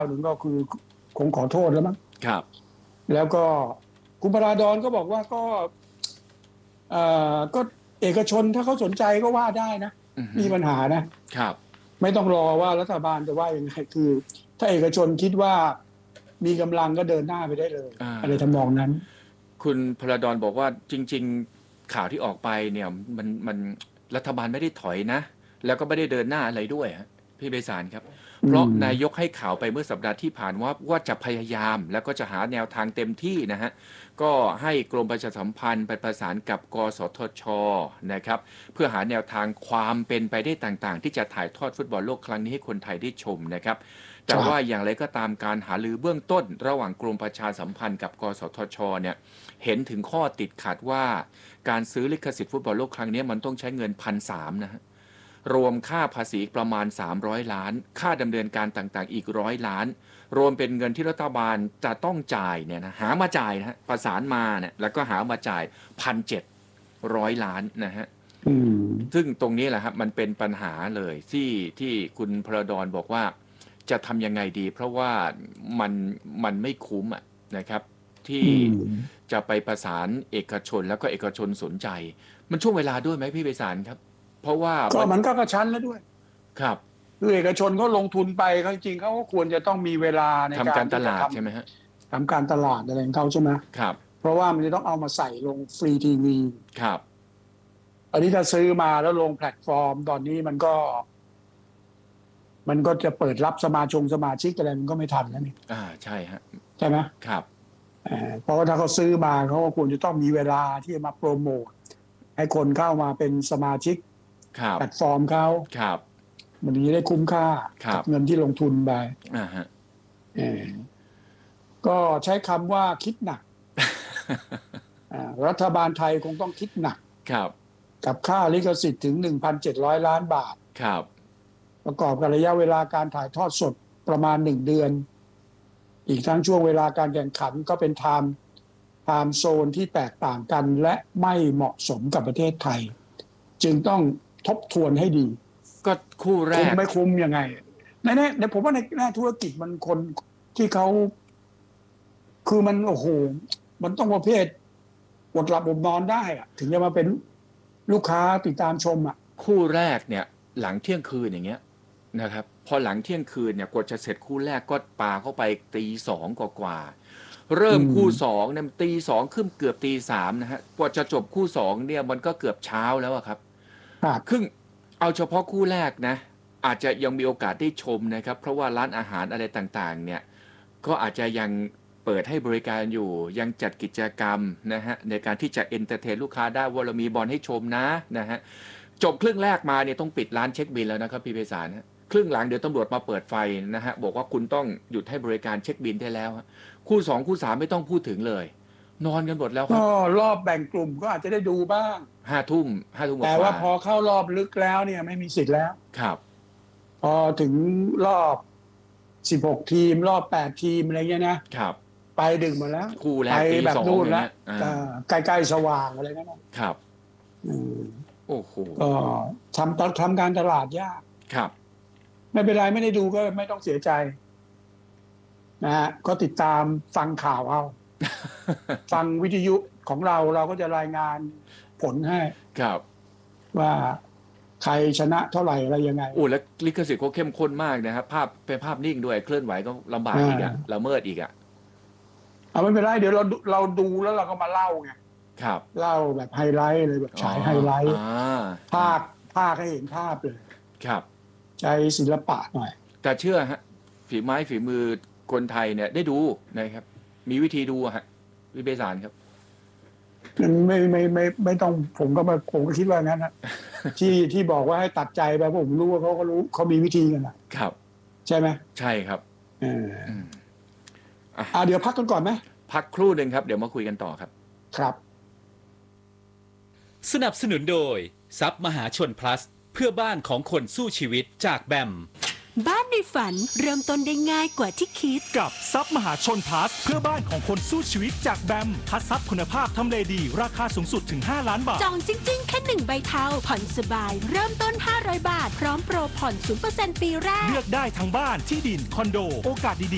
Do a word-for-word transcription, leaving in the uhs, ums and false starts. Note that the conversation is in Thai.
หนึ่งก็คือคงขอโทษแล้วมั้งครับแล้วก็คุณพราดอนก็บอกว่าก็เอ่อก็เอกชนถ้าเขาสนใจก็ว่าได้นะมีปัญหานะครับไม่ต้องรอว่ารัฐบาลจะว่ายังไงคือ ถ้าเอกชนคิดว่ามีกำลังก็เดินหน้าไปได้เลยอะไรทำนองนั้นคุณพราดอนบอกว่าจริงๆข่าวที่ออกไปเนี่ยมันมันรัฐบาลไม่ได้ถอยนะแล้วก็ไม่ได้เดินหน้าอะไรด้วยฮะพี่ไพศาลครับเพราะนายกให้ข่าวไปเมื่อสัปดาห์ที่ผ่านว่าว่าจะพยายามแล้วก็จะหาแนวทางเต็มที่นะฮะก็ให้กรมประชาสัมพันธ์ไปประสานกับกสทช.นะครับเพื่อหาแนวทางความเป็นไปได้ต่างๆที่จะถ่ายทอดฟุตบอลโลกครั้งนี้ให้คนไทยได้ชมนะครับแต่ว่าอย่างไรก็ตามการหารือเบื้องต้นระหว่างกรมประชาสัมพันธ์กับกสทช.เนี่ยเห็นถึงข้อติดขัดว่าการซื้อลิขสิทธิ์ฟุตบอลโลกครั้งนี้มันต้องใช้เงิน หนึ่งพันสามร้อย นะฮะรวมค่าภาษีประมาณสามร้อยล้านค่าดำเนินการต่างๆอีกร้อยล้านรวมเป็นเงินที่รัฐบาลจะต้องจ่ายเนี่ยนะหามาจ่ายนะฮะประสานมาเนี่ยแล้วก็หามาจ่าย หนึ่งพันเจ็ดร้อย ล้านนะฮะซึ่งตรงนี้แหละครับมันเป็นปัญหาเลยที่ที่คุณพระดอนบอกว่าจะทำยังไงดีเพราะว่ามันมันไม่คุ้มอ่ะนะครับที่จะไปประสานเอกชนแล้วก็เอกชนสนใจมันช่วงเวลาด้วยไหมพี่ไพศาลครับเพราะว่าก็มันก็กระชั้นแล้วด้วยครับคือเอกชนเขาลงทุนไปเขาจริงเขาก็ควรจะต้องมีเวลาในการทำการตลาดใช่ไหมฮะทำการตลาดอะไรของเขาใช่ไหมครับเพราะว่ามันจะต้องเอามาใส่ลงฟรีทีวีครับอันนี้ถ้าซื้อมาแล้วลงแพลตฟอร์มตอนนี้มันก็ มันก็จะเปิดรับสมาชงสมาชิกอะไรมันก็ไม่ทันแล้วนี่อ่าใช่ฮะใช่ไหมครับเพราะว่าถ้าเขาซื้อมาเขาก็ควรจะต้องมีเวลาที่จะมาโปรโมทให้คนเข้ามาเป็นสมาชิกแพลตฟอร์มเขาครับมันจะได้คุ้มค่ากับเงินที่ลงทุนไปอ่าฮะก็ใช้คำว่าคิดหนัก รัฐบาลไทยคงต้องคิดหนักครับกับค่าลิขสิทธิ์ถึง หนึ่งพันเจ็ดร้อย ล้านบาทครับประกอบกับระยะเวลาการถ่ายทอดสดประมาณหนึ่งเดือนอีกทั้งช่วงเวลาการแข่งขันก็เป็นไทม์ไทม์โซนที่แตกต่างกันและไม่เหมาะสมกับประเทศไทยจึงต้องทบทวนให้ดีก็คู่แรกคุ้มไม่คุ้มยังไงในในในผมว่าในหน้าธุรกิจมันคนที่เขาคือมันโอ้โหมันต้องประเภทอดหลับอดนอนได้อะถึงจะมาเป็นลูกค้าติดตามชมอ่ะคู่แรกเนี่ยหลังเที่ยงคืนอย่างเงี้ยนะครับพอหลังเที่ยงคืนเนี่ยกว่าจะเสร็จคู่แรกก็ปาเข้าไปตีสองกว่าเริ่มคู่สองเนี่ยตีสองขึ้นเกือบตีสามนะฮะกว่าจะจบคู่สองเนี่ยมันก็เกือบเช้าแล้วครับครึ่งเอาเฉพาะคู่แรกนะอาจจะยังมีโอกาสได้ชมนะครับเพราะว่าร้านอาหารอะไรต่างๆเนี่ยก็อาจจะยังเปิดให้บริการอยู่ยังจัดกิจกรรมนะฮะในการที่จะเอนเตอร์เทนลูกค้าได้ว่าเรามีบอลให้ชมนะนะฮะจบครึ่งแรกมาเนี่ยต้องปิดร้านเช็คบิลแล้วนะครับพี่ไพศาลนะครึ่งหลังเดี๋ยวตำรวจมาเปิดไฟนะฮะบอกว่าคุณต้องหยุดให้บริการเช็คบิลได้แล้วคู่สองคู่สามไม่ต้องพูดถึงเลยนอนกันหมดแล้วครับก็รอบแบ่งกลุ่มก็อาจจะได้ดูบ้างห้าทุ่มห้าทุ่มแต่ว่าพอเข้ารอบลึกแล้วเนี่ยไม่มีสิทธิ์แล้วครับพอถึงรอบสิบหกทีมรอบแปดทีมอะไรเงี้ยนะครับไปดึกหมดแล้วคู่แรกตีแบบสองนู่นแล้วใกล้ๆสว่างอะไรนั่นครับโอ้โหก็ทำทำการตลาดยากครับไม่เป็นไรไม่ได้ดูก็ไม่ต้องเสียใจนะฮะก็ติดตามฟังข่าวเอา ฟังวิทยุของเราเราก็จะรายงานผลให้ครับว่าใครชนะเท่าไหร่อะไรยังไงโอ้แล้วลิขสิทธิ์เขาเข้มข้นมากนะครับภาพเป็นภาพนิ่งด้วยเคลื่อนไหวก็ลำบากอีกอะละเมิดอีกอะเอาไม่เป็นไรเดี๋ยวเราเราดูแล้วเราก็มาเล่าไงครับเล่าแบบไฮไลท์เลยแบบฉายไฮไลท์ภาคภาคให้เห็นภาพเลยครับใช้ศิลปะหน่อยแต่เชื่อฮะฝีไม้ฝีมือคนไทยเนี่ยได้ดูนะครับมีวิธีดูฮะวิเบศานครับไม่ไม่ไม่ไม่ต้องผมก็มาผมก็คิดว่างั้นนะที่ที่บอกว่าให้ตัดใจไปผมรู้ว่าเขาก็รู้เขามีวิธีกันนะครับใช่ไหมใช่ครับเอออ่าเดี๋ยวพักกันก่อนไหมพักครู่หนึ่งครับเดี๋ยวมาคุยกันต่อครับครับสนับสนุนโดยทรัพย์มหาชน plus เพื่อบ้านของคนสู้ชีวิตจากแบมบ้านในฝันเริ่มต้นได้ง่ายกว่าที่คิดกับทรัพย์มหาชน plus เพื่อบ้านของคนสู้ชีวิตจากแบมคัดทรัพย์คุณภาพทำเลดีราคาสูงสุดถึงห้าล้านบาทจองจริงๆแค่หนึ่งใบเทาผ่อนสบายเริ่มต้นห้าร้อยบาทพร้อมโปรผ่อน ศูนย์เปอร์เซ็นต์ ปีแรกเลือกได้ทั้งบ้านที่ดินคอนโดโอกาสดี